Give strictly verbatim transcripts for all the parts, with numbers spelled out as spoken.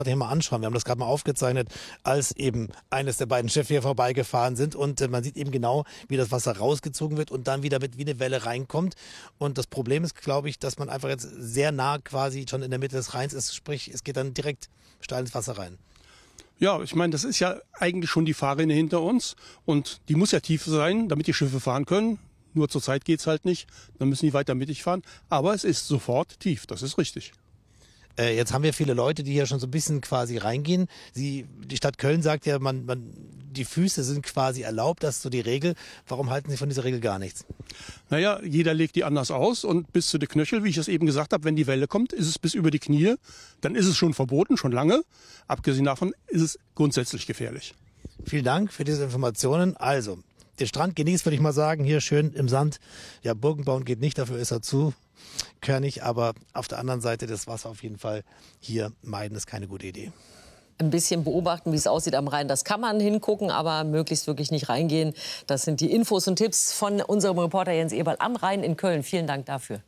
hier mal anschauen. Wir haben das gerade mal aufgezeichnet, als eben eines der beiden Schiffe hier vorbeigefahren sind und äh, man sieht eben genau, wie das Wasser rausgezogen wird und dann wieder mit wie eine Welle reinkommt. Und das Problem ist, glaube ich, dass man einfach jetzt sehr nah quasi schon in der Mitte des Rheins ist, sprich, es geht dann direkt steil ins Wasser rein. Ja, ich meine, das ist ja eigentlich schon die Fahrrinne hinter uns und die muss ja tief sein, damit die Schiffe fahren können. Nur zurzeit geht's halt nicht, dann müssen die weiter mittig fahren. Aber es ist sofort tief, das ist richtig. Äh, jetzt haben wir viele Leute, die hier schon so ein bisschen quasi reingehen. Sie, die Stadt Köln sagt ja, man, man, die Füße sind quasi erlaubt, das ist so die Regel. Warum halten Sie von dieser Regel gar nichts? Naja, jeder legt die anders aus und bis zu den Knöchel, wie ich das eben gesagt habe, wenn die Welle kommt, ist es bis über die Knie. Dann ist es schon verboten, schon lange. Abgesehen davon ist es grundsätzlich gefährlich. Vielen Dank für diese Informationen. Also, den Strand genießt, würde ich mal sagen, hier schön im Sand. Ja, Burgen bauen geht nicht, dafür ist er zu körnig, aber auf der anderen Seite das Wasser auf jeden Fall hier meiden ist keine gute Idee. Ein bisschen beobachten, wie es aussieht am Rhein, das kann man hingucken, aber möglichst wirklich nicht reingehen. Das sind die Infos und Tipps von unserem Reporter Jens Eberl am Rhein in Köln. Vielen Dank dafür.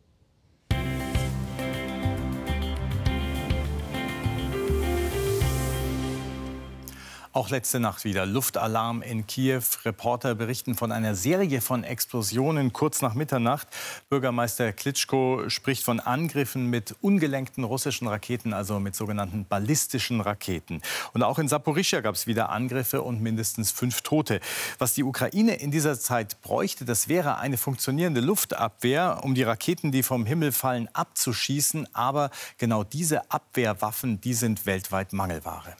Auch letzte Nacht wieder Luftalarm in Kiew. Reporter berichten von einer Serie von Explosionen kurz nach Mitternacht. Bürgermeister Klitschko spricht von Angriffen mit ungelenkten russischen Raketen, also mit sogenannten ballistischen Raketen. Und auch in Saporischschja gab es wieder Angriffe und mindestens fünf Tote. Was die Ukraine in dieser Zeit bräuchte, das wäre eine funktionierende Luftabwehr, um die Raketen, die vom Himmel fallen, abzuschießen. Aber genau diese Abwehrwaffen, die sind weltweit Mangelware.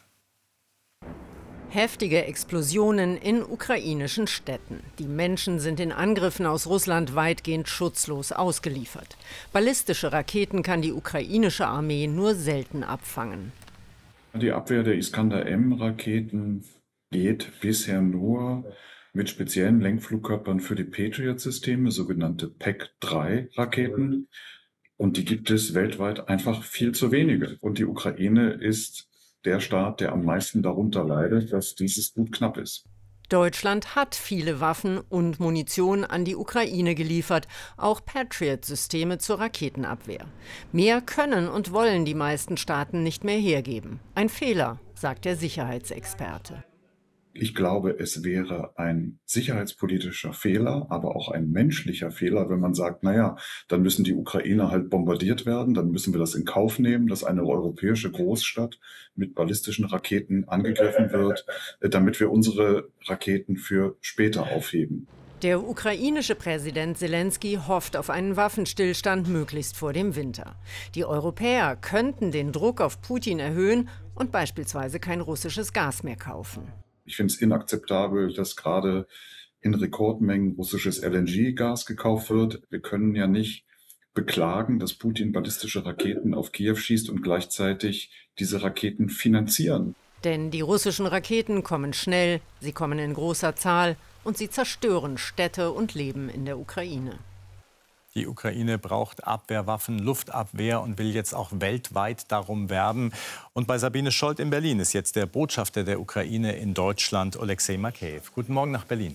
Heftige Explosionen in ukrainischen Städten. Die Menschen sind in Angriffen aus Russland weitgehend schutzlos ausgeliefert. Ballistische Raketen kann die ukrainische Armee nur selten abfangen. Die Abwehr der Iskander-M-Raketen geht bisher nur mit speziellen Lenkflugkörpern für die Patriot-Systeme, sogenannte P E C drei Raketen. Und die gibt es weltweit einfach viel zu wenige. Und die Ukraine ist der Staat, der am meisten darunter leidet, dass dieses Gut knapp ist. Deutschland hat viele Waffen und Munition an die Ukraine geliefert, auch Patriot-Systeme zur Raketenabwehr. Mehr können und wollen die meisten Staaten nicht mehr hergeben. Ein Fehler, sagt der Sicherheitsexperte. Ich glaube, es wäre ein sicherheitspolitischer Fehler, aber auch ein menschlicher Fehler, wenn man sagt, naja, dann müssen die Ukrainer halt bombardiert werden, dann müssen wir das in Kauf nehmen, dass eine europäische Großstadt mit ballistischen Raketen angegriffen wird, damit wir unsere Raketen für später aufheben. Der ukrainische Präsident Selenskyj hofft auf einen Waffenstillstand möglichst vor dem Winter. Die Europäer könnten den Druck auf Putin erhöhen und beispielsweise kein russisches Gas mehr kaufen. Ich finde es inakzeptabel, dass gerade in Rekordmengen russisches L N G-Gas gekauft wird. Wir können ja nicht beklagen, dass Putin ballistische Raketen auf Kiew schießt und gleichzeitig diese Raketen finanzieren. Denn die russischen Raketen kommen schnell, sie kommen in großer Zahl und sie zerstören Städte und Leben in der Ukraine. Die Ukraine braucht Abwehrwaffen, Luftabwehr und will jetzt auch weltweit darum werben. Und bei Sabine Scholz in Berlin ist jetzt der Botschafter der Ukraine in Deutschland, Oleksiy Makejew. Guten Morgen nach Berlin.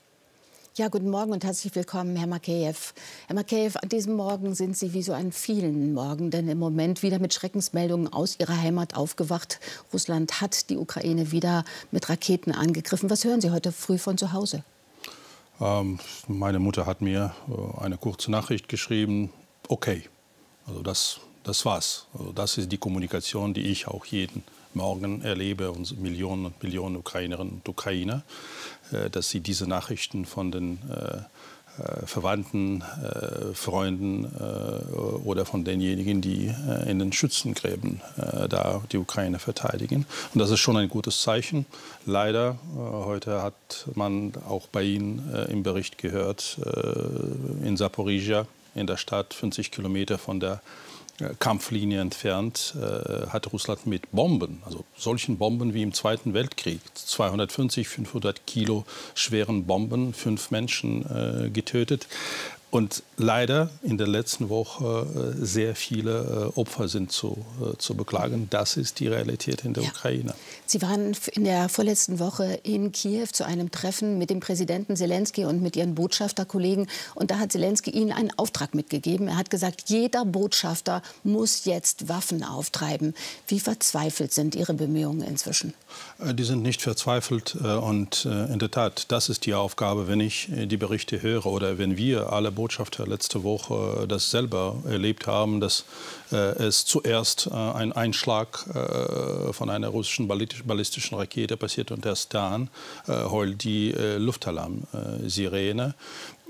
Ja, guten Morgen und herzlich willkommen, Herr Makejew. Herr Makejew, an diesem Morgen sind Sie wie so an vielen Morgen, denn im Moment wieder mit Schreckensmeldungen aus Ihrer Heimat aufgewacht. Russland hat die Ukraine wieder mit Raketen angegriffen. Was hören Sie heute früh von zu Hause? Ähm, meine Mutter hat mir äh, eine kurze Nachricht geschrieben, okay, also das, das war's. Also das ist die Kommunikation, die ich auch jeden Morgen erlebe, und Millionen und Millionen Ukrainerinnen und Ukrainer, äh, dass sie diese Nachrichten von den äh, äh, Verwandten, äh, Freunden äh, oder von denjenigen, die äh, in den Schützengräben äh, da die Ukraine verteidigen. Und das ist schon ein gutes Zeichen. Leider, äh, heute hat man auch bei Ihnen äh, im Bericht gehört, äh, in Saporischschja, in der Stadt, fünfzig Kilometer von der Kampflinie entfernt, äh, hat Russland mit Bomben, also solchen Bomben wie im Zweiten Weltkrieg, zweihundertfünfzig, fünfhundert Kilo schweren Bomben, fünf Menschen äh, getötet. Und leider in der letzten Woche äh, sehr viele äh, Opfer sind zu, äh, zu beklagen. Das ist die Realität in der ja. Ukraine. Sie waren in der vorletzten Woche in Kiew zu einem Treffen mit dem Präsidenten Selenskyj und mit Ihren Botschafterkollegen. Und da hat Selenskyj Ihnen einen Auftrag mitgegeben. Er hat gesagt, jeder Botschafter muss jetzt Waffen auftreiben. Wie verzweifelt sind Ihre Bemühungen inzwischen? Die sind nicht verzweifelt. Und in der Tat, das ist die Aufgabe, wenn ich die Berichte höre oder wenn wir alle Botschafter letzte Woche das selber erlebt haben, dass es zuerst ein Einschlag von einer russischen ballistischen Rakete passiert und erst dann heult die Luftalarm-Sirene.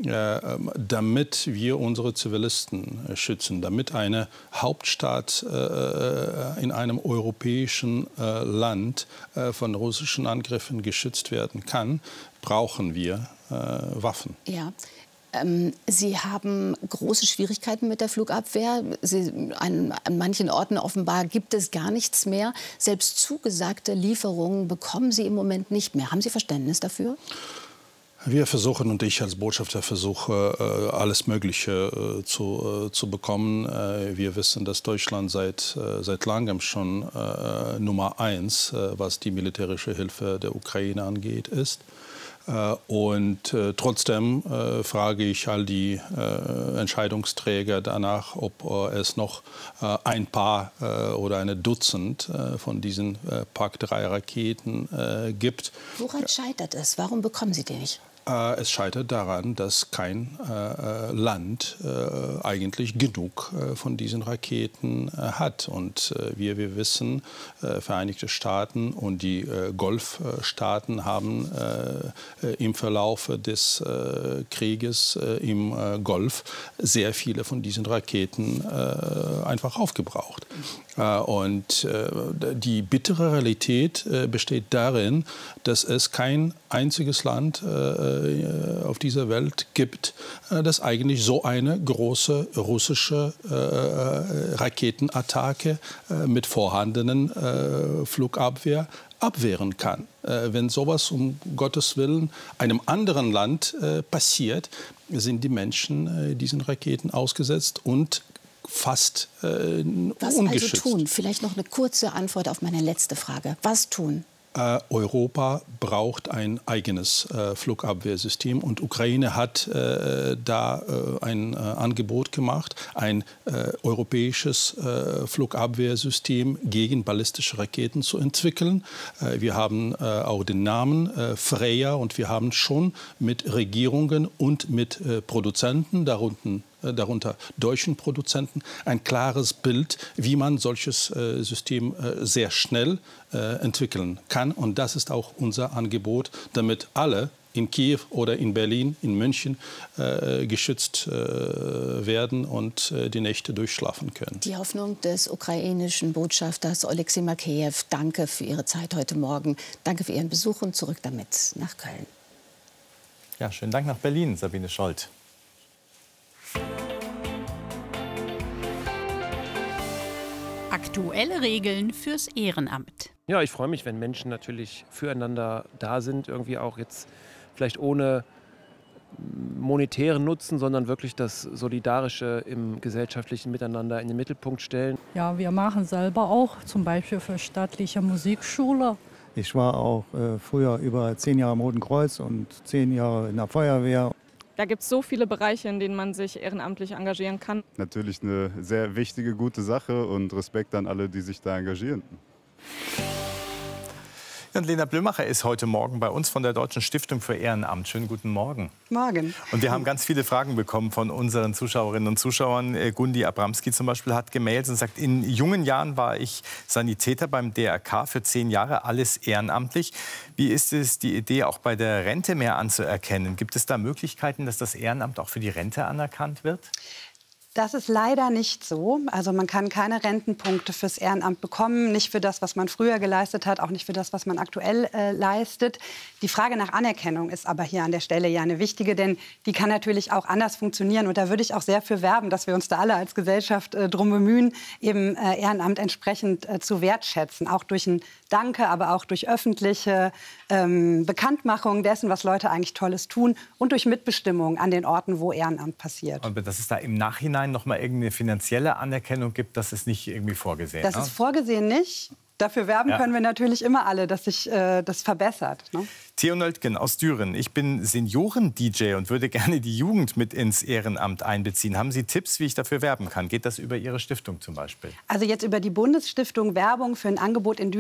Damit wir unsere Zivilisten schützen, damit eine Hauptstadt in einem europäischen Land von russischen Angriffen geschützt werden kann, brauchen wir Waffen. Ja. Sie haben große Schwierigkeiten mit der Flugabwehr. Sie, an, an manchen Orten offenbar gibt es gar nichts mehr. Selbst zugesagte Lieferungen bekommen Sie im Moment nicht mehr. Haben Sie Verständnis dafür? Wir versuchen und ich als Botschafter versuche, alles Mögliche zu, zu bekommen. Wir wissen, dass Deutschland seit, seit langem schon Nummer eins, was die militärische Hilfe der Ukraine angeht, ist. Und äh, trotzdem äh, frage ich all die äh, Entscheidungsträger danach, ob äh, es noch äh, ein paar äh, oder eine Dutzend äh, von diesen äh, Pak drei Raketen äh, gibt. Woran scheitert es? Warum bekommen Sie die nicht? Äh, es scheitert daran, dass kein äh, Land äh, eigentlich genug äh, von diesen Raketen äh, hat. Und äh, wie wir wissen, äh, Vereinigte Staaten und die äh, Golfstaaten haben äh, im Verlauf des äh, Krieges äh, im äh, Golf sehr viele von diesen Raketen äh, einfach aufgebraucht. Äh, und äh, die bittere Realität äh, besteht darin, dass es kein einziges Land äh, auf dieser Welt gibt, das eigentlich so eine große russische äh, Raketenattacke äh, mit vorhandenen äh, Flugabwehr abwehren kann. Äh, wenn sowas um Gottes Willen einem anderen Land äh, passiert, sind die Menschen äh, diesen Raketen ausgesetzt und fast äh, Was ungeschützt. Also tun? Vielleicht noch eine kurze Antwort auf meine letzte Frage. Was tun? Äh, Europa braucht ein eigenes äh, Flugabwehrsystem und Ukraine hat äh, da äh, ein äh, Angebot gemacht, ein äh, europäisches äh, Flugabwehrsystem gegen ballistische Raketen zu entwickeln. Äh, wir haben äh, auch den Namen äh, Freya und wir haben schon mit Regierungen und mit äh, Produzenten, darunter darunter deutschen Produzenten, ein klares Bild, wie man solches äh, System äh, sehr schnell äh, entwickeln kann. Und das ist auch unser Angebot, damit alle in Kiew oder in Berlin, in München äh, geschützt äh, werden und äh, die Nächte durchschlafen können. Die Hoffnung des ukrainischen Botschafters Oleksiy Makejew. Danke für Ihre Zeit heute Morgen. Danke für Ihren Besuch und zurück damit nach Köln. Ja, schönen Dank nach Berlin, Sabine Scholz. Aktuelle Regeln fürs Ehrenamt. Ja, ich freue mich, wenn Menschen natürlich füreinander da sind, irgendwie auch jetzt vielleicht ohne monetären Nutzen, sondern wirklich das Solidarische im gesellschaftlichen Miteinander in den Mittelpunkt stellen. Ja, wir machen selber auch, zum Beispiel für staatliche Musikschule. Ich war auch äh, früher über zehn Jahre im Roten Kreuz und zehn Jahre in der Feuerwehr. Da gibt es so viele Bereiche, in denen man sich ehrenamtlich engagieren kann. Natürlich eine sehr wichtige, gute Sache und Respekt an alle, die sich da engagieren. Und Lena Blömacher ist heute Morgen bei uns von der Deutschen Stiftung für Ehrenamt. Schönen guten Morgen. Morgen. Und wir haben ganz viele Fragen bekommen von unseren Zuschauerinnen und Zuschauern. Gundi Abramski zum Beispiel hat gemeldet und sagt, in jungen Jahren war ich Sanitäter beim D R K für zehn Jahre, alles ehrenamtlich. Wie ist es, die Idee auch bei der Rente mehr anzuerkennen? Gibt es da Möglichkeiten, dass das Ehrenamt auch für die Rente anerkannt wird? Das ist leider nicht so. Also man kann keine Rentenpunkte fürs Ehrenamt bekommen, nicht für das, was man früher geleistet hat, auch nicht für das, was man aktuell äh, leistet. Die Frage nach Anerkennung ist aber hier an der Stelle ja eine wichtige, denn die kann natürlich auch anders funktionieren. Und da würde ich auch sehr für werben, dass wir uns da alle als Gesellschaft äh, drum bemühen, eben äh, Ehrenamt entsprechend äh, zu wertschätzen. Auch durch ein Danke, aber auch durch öffentliche ähm, Bekanntmachung dessen, was Leute eigentlich Tolles tun und durch Mitbestimmung an den Orten, wo Ehrenamt passiert. Aber dass es da im Nachhinein noch mal irgendeine finanzielle Anerkennung gibt, das ist nicht irgendwie vorgesehen. Das ne? ist vorgesehen nicht. Dafür werben Ja. können wir natürlich immer alle, dass sich äh, das verbessert. Ne? Theo Nöldgen aus Düren. Ich bin Senioren-D J und würde gerne die Jugend mit ins Ehrenamt einbeziehen. Haben Sie Tipps, wie ich dafür werben kann? Geht das über Ihre Stiftung zum Beispiel? Also jetzt über die Bundesstiftung Werbung für ein Angebot in Düren